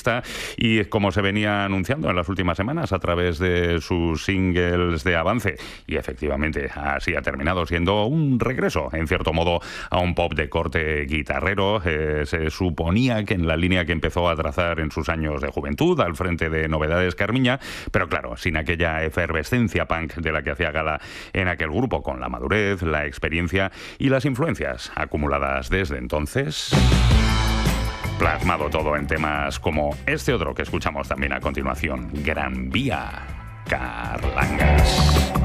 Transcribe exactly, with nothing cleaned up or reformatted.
guitarrista, y como se venía anunciando en las últimas semanas a través de sus singles de avance, y efectivamente así ha terminado siendo un regreso, en cierto modo, a un pop de corte guitarrero. Eh, se suponía que en la línea que empezó a trazar en sus años de juventud, al frente de Novedades Carmiña, pero claro, sin aquella efervescencia punk de la que hacía gala en aquel grupo, con la madurez, la experiencia y las influencias acumuladas desde entonces, plasmado todo en temas como este otro que escuchamos también a continuación, Gran Vía, Carlangas.